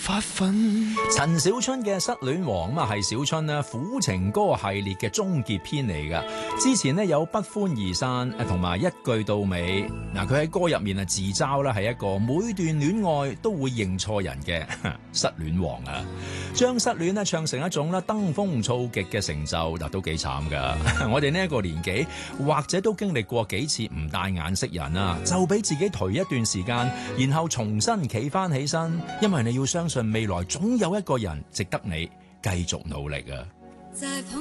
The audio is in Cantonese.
發奮。 陳小春嘅《失戀王》咁係小春咧苦情歌系列嘅終結篇嚟噶。之前呢有不歡而散同埋一句到尾。嗱，佢喺歌入面自嘲啦係一個每段戀愛都會認錯人嘅失戀王啊，將失戀咧唱成一種登峰造極嘅成就，嗱都幾慘噶。我哋呢一個年紀或者都經歷過幾次唔帶眼識人啊，就俾自己頹一段時間，然後重新企翻起身，因為你要相信未來總有一個人值得你繼續努力啊。